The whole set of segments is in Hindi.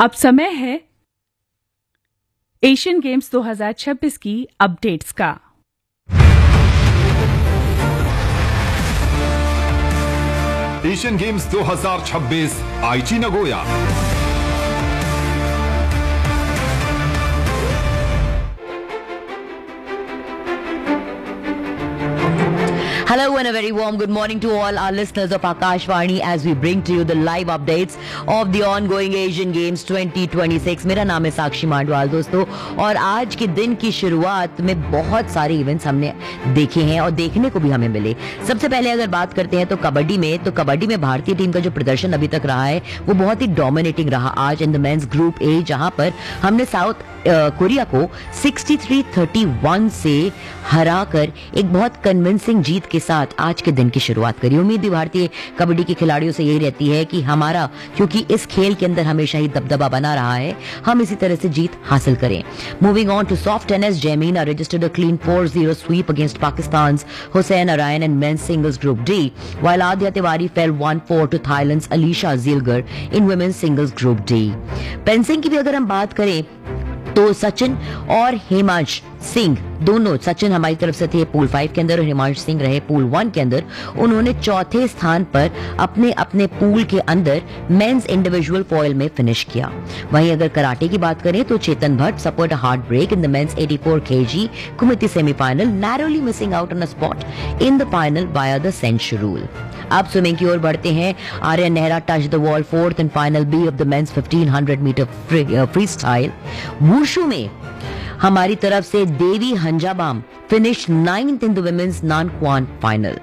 अब समय है एशियन गेम्स 2026 की अपडेट्स का। एशियन गेम्स 2026 आईची Nagoya. Hello and a very warm good morning to all our listeners of Akashvani as we bring to you the live updates of the ongoing Asian Games 2026। मेरा नाम है साक्षी मांडवाल दोस्तों, और आज के दिन की शुरुआत में बहुत सारे इवेंट्स हमने देखे हैं और देखने को भी हमें मिले। सबसे पहले अगर बात करते हैं तो कबड्डी में भारतीय टीम का जो प्रदर्शन अभी तक रहा है वो बहुत ही डोमिनेटिंग रहा आज in the mains group A, जहां पर हमने साउथ कोरिया को 63-31 से हराकर एक बहुत कन्विंसिंग जीत के साथ आज के दिन की शुरुआत करी। उम्मीद भारतीय कबड्डी के खिलाड़ियों से यही रहती है कि हमारा, क्योंकि इस खेल के अंदर हमेशा ही दबदबा बना रहा है, हम इसी तरह से जीत हासिल करें। Moving on too soft tennis, जेमिना registered a clean 4-0 sweep against Pakistan's Hossein Arayan in men's singles group D, while Adya Tiwari fell 1-4 to Thailand's Alisha Zilgar in women's singles group D। Fencing की भी अगर हम बात करें तो सचिन और हिमांश सिंह दोनों, सचिन हमारी तरफ से थे पूल 5 के अंदर और हिमांश सिंह रहे पूल 1 के अंदर। उन्होंने चौथे स्थान पर अपने अपने पूल के अंदर मेंस इंडिविजुअल फॉइल में फिनिश किया। वहीं अगर कराटे की बात करें तो चेतन Bhatt suffered a heart break in the mains 84 kg कुमिति semifinal, narrowly missing out on a spot in the final via the सेंच rule. अब स्विमिंग की ओर बढ़ते हैं। Aryan Nehra touch the wall 4th and final B of the mains 1500 metre free style. Wushu में हमारी तरफ से देवी हंजाबाम finish 9th in the women's नानक्वान final.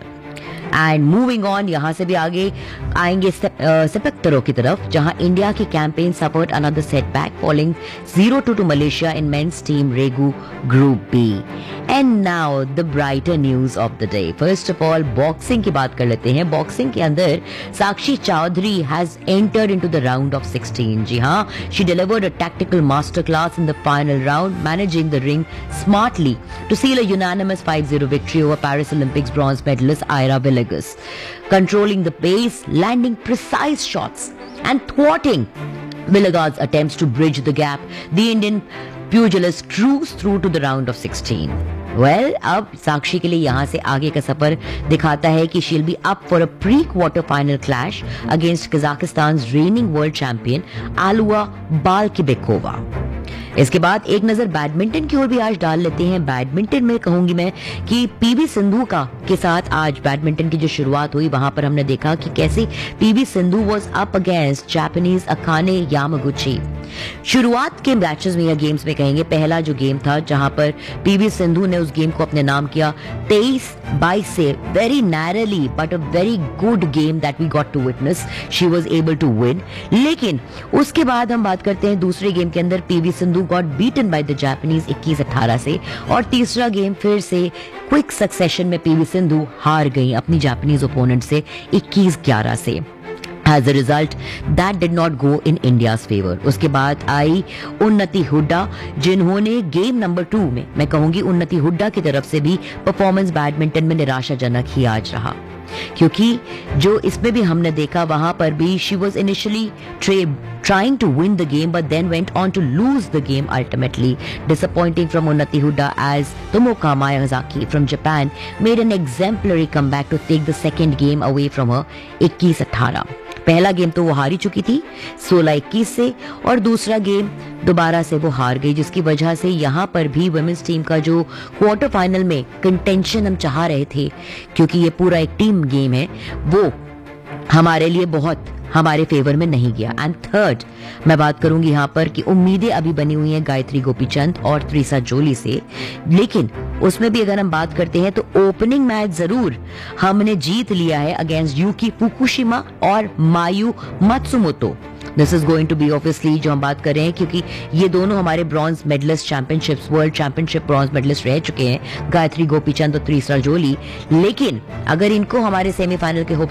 And moving on, यहां से भी आगे आएंगे सेपक की तरफ, जहां इंडिया की campaign suffered another setback following 0-2 to Malaysia in men's team रेगू group B. And now the brighter news of the day. First of all boxing की बात कर लेते हैं। बॉक्सिंग के अंदर साक्षी Chaudhary has entered into the round of 16। जी हां, she delivered a tactical master class in the final round, managing the ring smartly to seal a unanimous 5-0 victory over Paris Olympics bronze medallist Ayra विलेगस, controlling the pace, landing precise shots and thwarting Villegas' attempts to bridge the gap. The Indian pugilist cruised through to the round of 16. Well, अब साक्षी के लिए यहाँ से आगे का सफर दिखाता है कि she'll be up for a pre-quarter final clash against Kazakhstan's reigning world champion Alua Balkibekova। इसके बाद एक नजर बैडमिंटन की ओर भी आज डाल लेते हैं। बैडमिंटन में कहूंगी मैं कि पीवी सिंधु के साथ आज बैडमिंटन की जो शुरुआत हुई वहां पर हमने देखा कि कैसे PV Sindhu was up against Japanese Akane Yamaguchi. शुरुआत के मैचेस में या गेम्स में कहेंगे, पहला जो गेम था जहां पर पीवी सिंधु ने उस गेम को अपने नाम किया 23-22 से, very narrowly but a very good game that we got to witness, she was able to win. लेकिन उसके बाद हम बात करते हैं दूसरे गेम के अंदर PV Sindhu got beaten by the Japanese 21-18 से, और तीसरा गेम फिर से क्विक सक्सेशन में पीवी सिंधु हार गई अपनी जापानीज ओपोनेंट से 21-11 से। As a result, that did not go in India's favor। उसके बाद आई उन्नति हुड्डा, जिन्होंने गेम नंबर 2 में, मैं कहूंगी उन्नति हुड्डा की तरफ से भी परफॉर्मेंस बैडमिंटन में निराशाजनक ही आज रहा, क्योंकि जो इसमें भी हमने देखा वहां पर भी she was initially trying to win the game but then went on to lose the game ultimately. Disappointing from Unnati Huda as Tomoka Miyazaki from Japan made an exemplary comeback to take the second game away from her 21-18। पहला गेम तो वो हारी चुकी थी 16-21 से, और दूसरा गेम दोबारा से वो हार गई, जिसकी वजह से यहाँ पर भी वुमेन्स टीम का जो क्वार्टर फाइनल में कंटेंशन हम चाह रहे थे, क्योंकि ये पूरा एक टीम गेम है, वो हमारे लिए बहुत हमारे फेवर में नहीं गया। एंड थर्ड मैं बात करूंगी यहाँ पर कि उम्मीदें अभी बनी हुई हैं गायत्री गोपीचंद और त्रिसा जोली से, लेकिन उसमें भी अगर हम बात करते हैं तो ओपनिंग मैच जरूर हमने जीत लिया है अगेंस्ट यूकी फुकुशिमा और मायू Matsumoto. This is going to be obviously, जो हम बात कर रहे हैं, क्योंकि ये दोनों हमारे bronze medallist championships, world championship bronze medallist रह चुके हैं, गायत्री गोपीचंद और त्रिसा जोली। लेकिन अगर इनको हमारे सेमीफाइनल के होप